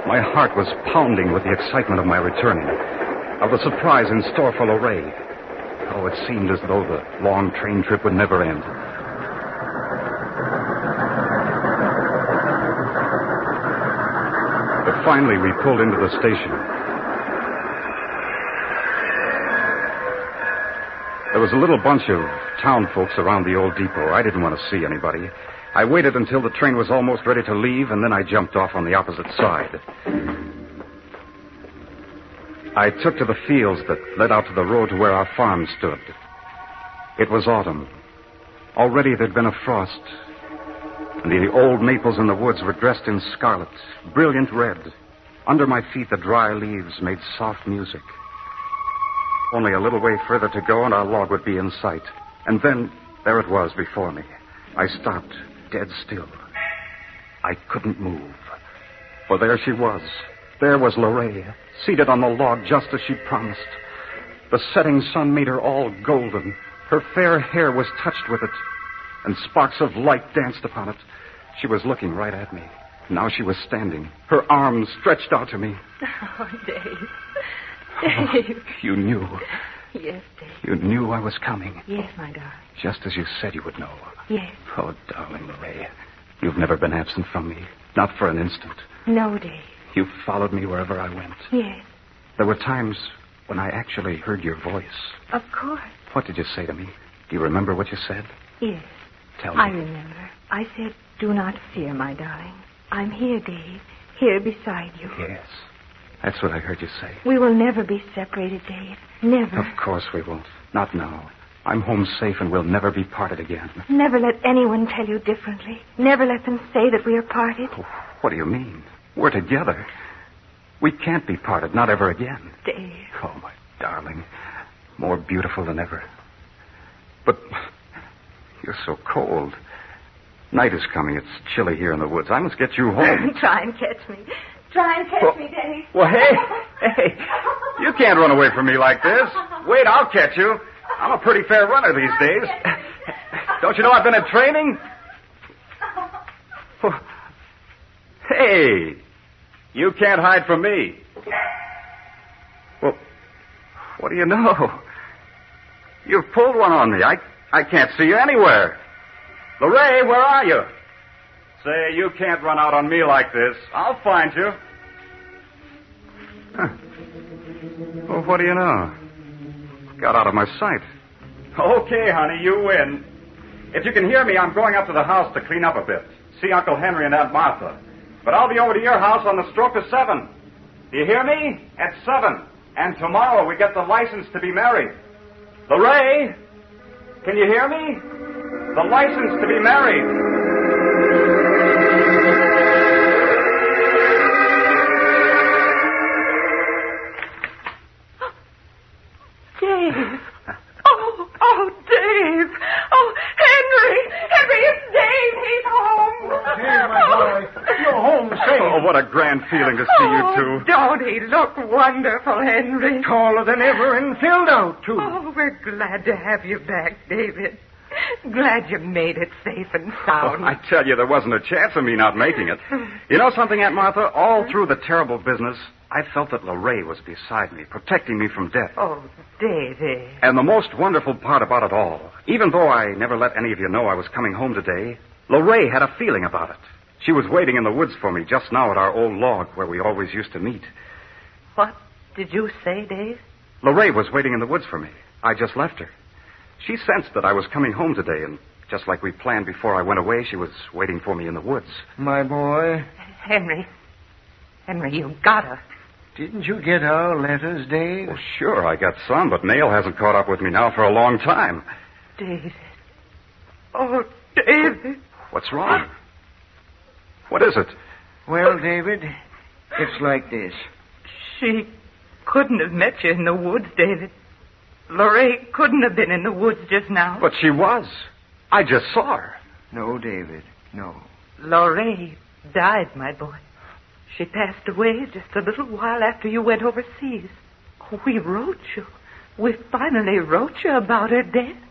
My heart was pounding with the excitement of my return, of the surprise in store for Lorraine. Oh, it seemed as though the long train trip would never end. But finally, we pulled into the station. There was a little bunch of town folks around the old depot. I didn't want to see anybody. I waited until the train was almost ready to leave, and then I jumped off on the opposite side. I took to the fields that led out to the road to where our farm stood. It was autumn. Already there'd been a frost, and the old maples in the woods were dressed in scarlet, brilliant red. Under my feet, the dry leaves made soft music. Only a little way further to go, and our log would be in sight. And then, there it was before me. I stopped, dead still. I couldn't move. For there she was. There was Lorraine, seated on the log just as she promised. The setting sun made her all golden. Her fair hair was touched with it, and sparks of light danced upon it. She was looking right at me. Now she was standing, her arms stretched out to me. Oh, Dave. Dave. You knew. Yes, Dave. You knew I was coming. Yes, my darling. Just as you said you would know. Yes. Oh, darling Lorraine, you've never been absent from me. Not for an instant. No, Dave. You followed me wherever I went. Yes. There were times when I actually heard your voice. Of course. What did you say to me? Do you remember what you said? Yes. Tell me. I remember. I said, do not fear, my darling. I'm here, Dave. Here beside you. Yes. That's what I heard you say. We will never be separated, Dave. Never. Of course we won't. Not now. I'm home safe and we'll never be parted again. Never let anyone tell you differently. Never let them say that we are parted. Oh, what do you mean? We're together. We can't be parted, not ever again. Dave. Oh, my darling. More beautiful than ever. But you're so cold. Night is coming. It's chilly here in the woods. I must get you home. Try and catch me. Try and catch me, Dave. Well, hey. You can't run away from me like this. Wait, I'll catch you. I'm a pretty fair runner these days. Don't you know I've been in training? Hey, you can't hide from me. Well, what do you know? You've pulled one on me. I can't see you anywhere. Lorraine, where are you? Say, you can't run out on me like this. I'll find you. Huh. Well, what do you know? Got out of my sight. Okay, honey, you win. If you can hear me, I'm going up to the house to clean up a bit. See Uncle Henry and Aunt Martha. But I'll be over to your house on the stroke of 7. Do you hear me? At 7. And tomorrow we get the license to be married. Lorraine, can you hear me? The license to be married. Dave. Oh, Dave. Oh, Henry. Henry, it's Dave. He's home. Here, my boy. You're home safe. Oh, what a grand feeling to see you two. Don't he look wonderful, Henry? Taller than ever and filled out, too. Oh, we're glad to have you back, David. Glad you made it safe and sound. Oh, I tell you, there wasn't a chance of me not making it. You know something, Aunt Martha? All through the terrible business, I felt that Lorraine was beside me, protecting me from death. Oh, David. And the most wonderful part about it all, even though I never let any of you know I was coming home today, Lorraine had a feeling about it. She was waiting in the woods for me just now at our old log where we always used to meet. What did you say, Dave? Lorraine was waiting in the woods for me. I just left her. She sensed that I was coming home today, and just like we planned before I went away, she was waiting for me in the woods. My boy. Henry, you gotta. Didn't you get our letters, Dave? Well, sure, I got some, but Nail hasn't caught up with me now for a long time. David. Oh, David. What's wrong? What is it? Well, David, it's like this. She couldn't have met you in the woods, David. Lorraine couldn't have been in the woods just now. But she was. I just saw her. No, David, no. Lorraine died, my boy. She passed away just a little while after you went overseas. We wrote you. We finally wrote you about her death.